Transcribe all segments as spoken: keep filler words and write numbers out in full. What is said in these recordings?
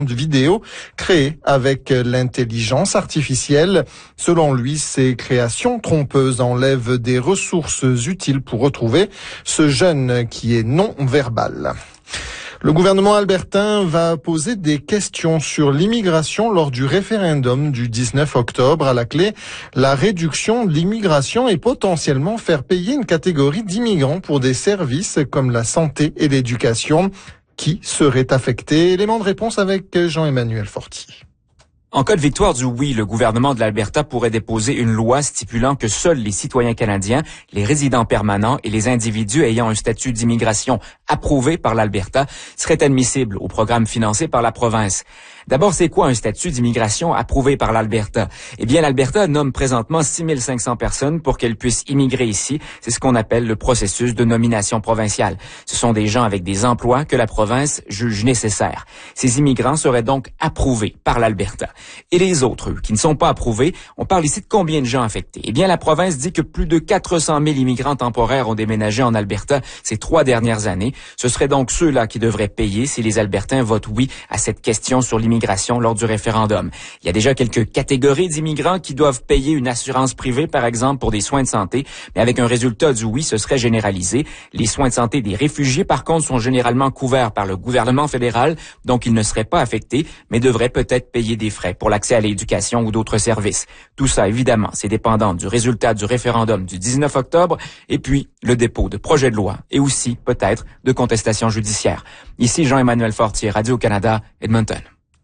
de vidéo créée avec l'intelligence artificielle. Selon lui, ces créations trompeuses enlèvent des ressources utiles pour retrouver ce jeune qui est non-verbal. Le gouvernement albertain va poser des questions sur l'immigration lors du référendum du dix-neuf octobre. À la clé, la réduction de l'immigration et potentiellement faire payer une catégorie d'immigrants pour des services comme la santé et l'éducation. Qui seraient affectés? Élément de réponse avec Jean-Emmanuel Fortier. En cas de victoire du oui, le gouvernement de l'Alberta pourrait déposer une loi stipulant que seuls les citoyens canadiens, les résidents permanents et les individus ayant un statut d'immigration approuvé par l'Alberta seraient admissibles au programme financé par la province. D'abord, c'est quoi un statut d'immigration approuvé par l'Alberta? Eh bien, l'Alberta nomme présentement six mille cinq cents personnes pour qu'elles puissent immigrer ici. C'est ce qu'on appelle le processus de nomination provinciale. Ce sont des gens avec des emplois que la province juge nécessaires. Ces immigrants seraient donc approuvés par l'Alberta. Et les autres, eux, qui ne sont pas approuvés, on parle ici de combien de gens affectés? Eh bien, la province dit que plus de quatre cent mille immigrants temporaires ont déménagé en Alberta ces trois dernières années. Ce seraient donc ceux-là qui devraient payer si les Albertains votent oui à cette question sur l'immigration lors du référendum. Il y a déjà quelques catégories d'immigrants qui doivent payer une assurance privée, par exemple, pour des soins de santé, mais avec un résultat du oui, ce serait généralisé. Les soins de santé des réfugiés, par contre, sont généralement couverts par le gouvernement fédéral, donc ils ne seraient pas affectés, mais devraient peut-être payer des frais pour l'accès à l'éducation ou d'autres services. Tout ça, évidemment, c'est dépendant du résultat du référendum du dix-neuf octobre, et puis le dépôt de projets de loi, et aussi, peut-être, de contestations judiciaires. Ici Jean-Emmanuel Fortier, Radio-Canada, Edmonton.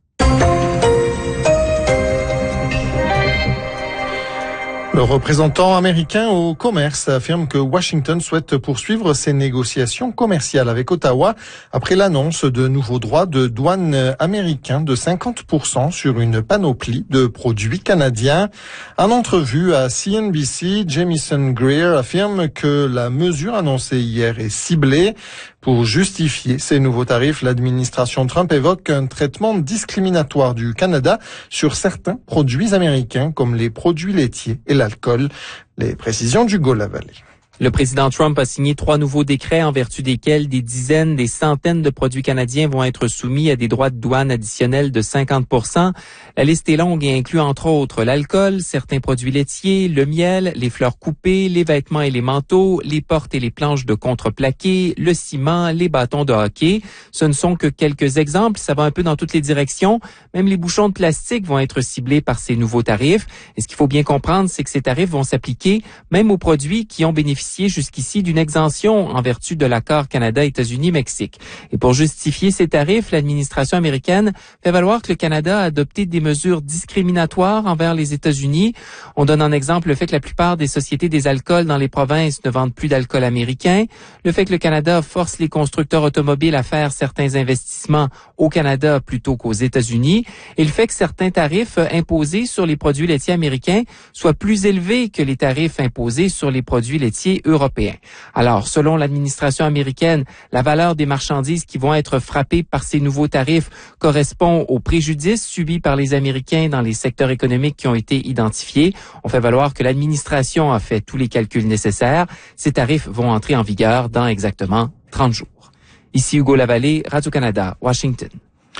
Le représentant américain au commerce affirme que Washington souhaite poursuivre ses négociations commerciales avec Ottawa après l'annonce de nouveaux droits de douane américains de cinquante pour cent sur une panoplie de produits canadiens. En entrevue à C N B C, Jamieson Greer affirme que la mesure annoncée hier est ciblée. Pour justifier ces nouveaux tarifs, l'administration Trump évoque un traitement discriminatoire du Canada sur certains produits américains comme les produits laitiers et l'alcool. Les précisions d'Hugo Lavallée. Le président Trump a signé trois nouveaux décrets en vertu desquels des dizaines, des centaines de produits canadiens vont être soumis à des droits de douane additionnels de cinquante pour cent. La liste est longue et inclut entre autres l'alcool, certains produits laitiers, le miel, les fleurs coupées, les vêtements et les manteaux, les portes et les planches de contreplaqué, le ciment, les bâtons de hockey. Ce ne sont que quelques exemples, ça va un peu dans toutes les directions. Même les bouchons de plastique vont être ciblés par ces nouveaux tarifs. Et ce qu'il faut bien comprendre, c'est que ces tarifs vont s'appliquer même aux produits qui ont bénéficié jusqu'ici d'une exemption en vertu de l'accord Canada-États-Unis-Mexique. Et pour justifier ces tarifs, l'administration américaine fait valoir que le Canada a adopté des mesures discriminatoires envers les États-Unis. On donne en exemple le fait que la plupart des sociétés des alcools dans les provinces ne vendent plus d'alcool américain, le fait que le Canada force les constructeurs automobiles à faire certains investissements au Canada plutôt qu'aux États-Unis, et le fait que certains tarifs imposés sur les produits laitiers américains soient plus élevés que les tarifs imposés sur les produits laitiers européens. Alors, selon l'administration américaine, la valeur des marchandises qui vont être frappées par ces nouveaux tarifs correspond aux préjudices subis par les Américains dans les secteurs économiques qui ont été identifiés. On fait valoir que l'administration a fait tous les calculs nécessaires. Ces tarifs vont entrer en vigueur dans exactement trente jours. Ici Hugo Lavallée, Radio-Canada, Washington.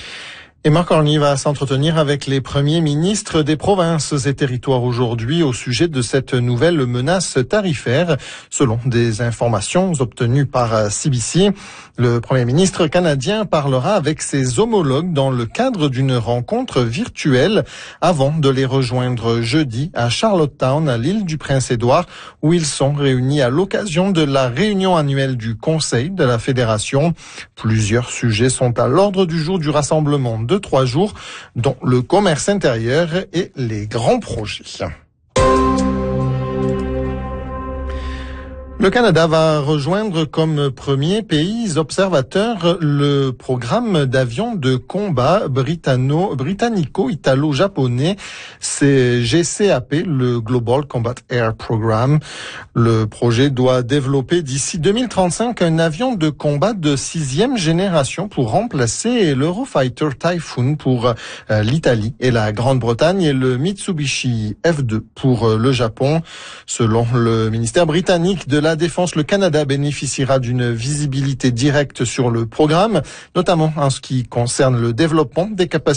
Et Marc Orny va s'entretenir avec les premiers ministres des provinces et territoires aujourd'hui au sujet de cette nouvelle menace tarifaire. Selon des informations obtenues par C B C, le premier ministre canadien parlera avec ses homologues dans le cadre d'une rencontre virtuelle avant de les rejoindre jeudi à Charlottetown, à l'île du Prince-Édouard, où ils sont réunis à l'occasion de la réunion annuelle du Conseil de la Fédération. Plusieurs sujets sont à l'ordre du jour du rassemblement de trois jours, dont le commerce intérieur et les grands projets. Le Canada va rejoindre comme premier pays observateur le programme d'avions de combat britanno, britannico-italo-japonais, c'est G C A P, le Global Combat Air Programme. Le projet doit développer d'ici deux mille trente-cinq un avion de combat de sixième génération pour remplacer l'Eurofighter Typhoon pour euh, l'Italie et la Grande-Bretagne et le Mitsubishi F deux pour euh, le Japon. Selon le ministère britannique de la la Défense, le Canada bénéficiera d'une visibilité directe sur le programme, notamment en ce qui concerne le développement des capacités